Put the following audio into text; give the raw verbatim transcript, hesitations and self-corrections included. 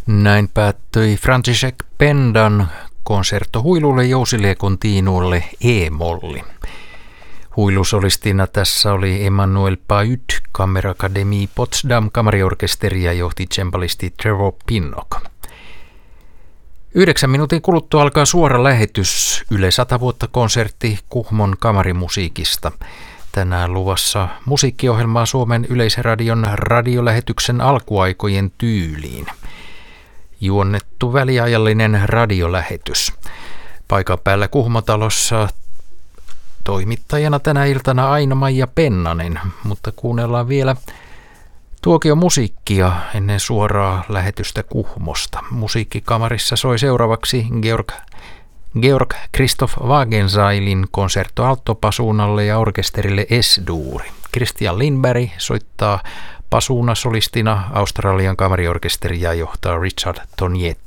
Näin päättyi František Pendan konsertto huilulle, jousille ja continuolle e-molli. Huilusolistina tässä oli Emmanuel Pahud, Kammerakademi Potsdam, kamariorkesteria johti cembalisti Trevor Pinnock. Yhdeksän minuutin kuluttua alkaa suora lähetys Yle sata vuotta konsertti Kuhmon kamarimusiikista. Tänään luvassa musiikkiohjelmaa Suomen Yleisradion radiolähetyksen alkuaikojen tyyliin. Juonnettu väliajallinen radiolähetys. Paikan päällä Kuhmotalossa toimittajana tänä iltana Aino-Maija Pennanen, mutta kuunnellaan vielä tuokio musiikkia ennen suoraa lähetystä Kuhmosta. Musiikkikamarissa soi seuraavaksi Georg, Georg Christoph Wagenseilin konsertto alttopasuunalle ja orkesterille S-duuri. Christian Lindberg soittaa pasuunasolistina, Australian kamariorkesteria johtaa Richard Toniet.